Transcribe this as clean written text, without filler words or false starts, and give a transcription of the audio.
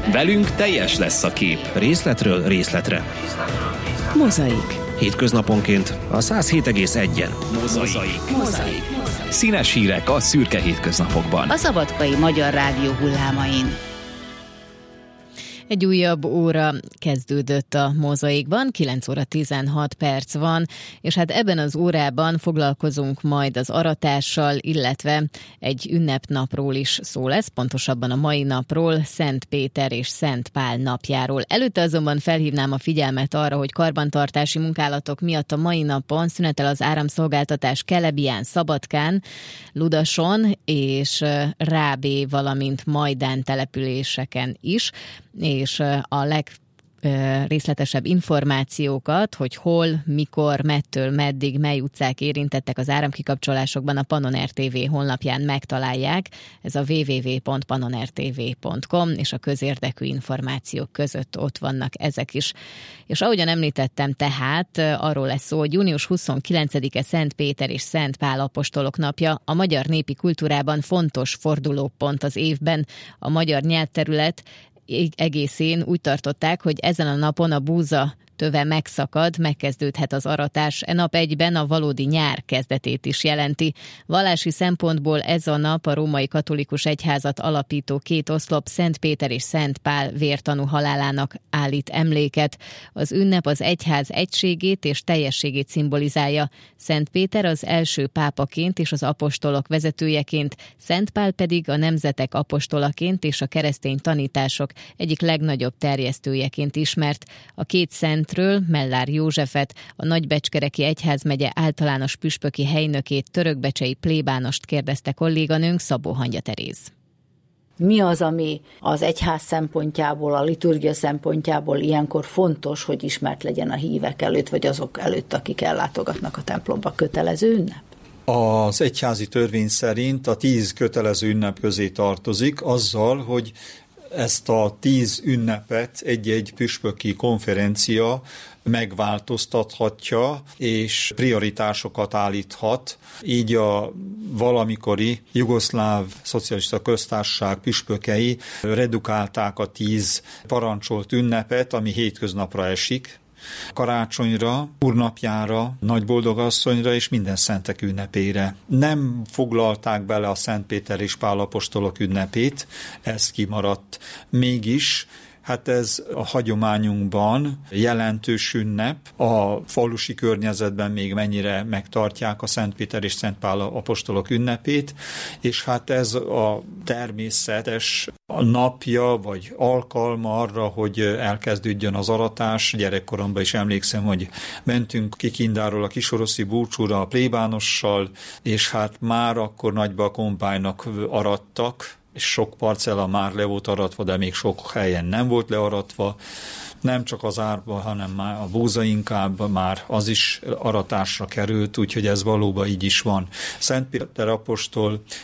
Velünk teljes lesz a kép, részletről részletre. Mozaik. Hétköznaponként a 107,1-en. Mozaik. Színes hírek a szürke hétköznapokban. A Szabadkai Magyar Rádió hullámain. Egy újabb óra kezdődött a Mozaikban, 9 óra 16 perc van, és hát ebben az órában foglalkozunk majd az aratással, illetve egy ünnepnapról is szó lesz, pontosabban a mai napról, Szent Péter és Szent Pál napjáról. Előtte azonban felhívnám a figyelmet arra, hogy karbantartási munkálatok miatt a mai napon szünetel az áramszolgáltatás Kelebián, Szabadkán, Ludason és Rábé, valamint Majdán településeken is, és a legrészletesebb információkat, hogy hol, mikor, mettől, meddig, mely utcák érintettek az áramkikapcsolásokban a Pannon RTV honlapján megtalálják. Ez a www.pannonrtv.com, és a közérdekű információk között ott vannak ezek is. És ahogyan említettem, tehát arról lesz szó, hogy június 29-e Szent Péter és Szent Pál apostolok napja, a magyar népi kultúrában fontos fordulópont az évben. A magyar nyelvterület egészén úgy tartották, hogy ezen a napon a búza töve megszakad, megkezdődhet az aratás. E nap egyben a valódi nyár kezdetét is jelenti. Vallási szempontból ez a nap a római katolikus egyházat alapító két oszlop, Szent Péter és Szent Pál vértanú halálának állít emléket. Az ünnep az egyház egységét és teljességét szimbolizálja. Szent Péter az első pápaként és az apostolok vezetőjeként, Szent Pál pedig a nemzetek apostolaként és a keresztény tanítások egyik legnagyobb terjesztőjeként ismert. A két szentről, Mellár Józsefet, a Nagybecskereki Egyházmegye általános püspöki helynökét, törökbecsei plébánost kérdezte kolléganőnk, Szabó Hangya Teréz. Mi az, ami az egyház szempontjából, a liturgia szempontjából ilyenkor fontos, hogy ismert legyen a hívek előtt, vagy azok előtt, akik ellátogatnak a templomba? Kötelező ünnep? Az egyházi törvény szerint a 10 kötelező ünnep közé tartozik, azzal, hogy ezt a 10 ünnepet egy-egy püspöki konferencia megváltoztathatja, és prioritásokat állíthat. Így a valamikori jugoszláv szocialista köztársaság püspökei redukálták a 10 parancsolt ünnepet, ami hétköznapra esik, karácsonyra, úrnapjára, nagyboldogasszonyra és minden szentek ünnepére. Nem foglalták bele a Szent Péter és Pál apostolok ünnepét, ez kimaradt. Mégis hát ez a hagyományunkban jelentős ünnep, a falusi környezetben még mennyire megtartják a Szent Péter és Szent Pál apostolok ünnepét, és hát ez a természetes napja vagy alkalma arra, hogy elkezdődjön az aratás. Gyerekkoromban is emlékszem, hogy mentünk Kikindáról a kisoroszi búcsúra a plébánossal, és hát már akkor nagyba a kombájnak arattak, és sok parcella már le volt aratva, de még sok helyen nem volt learatva. Nem csak az árba, hanem már a búza inkább már az is aratásra került, úgyhogy ez valóban így is van. Szent Péter apostol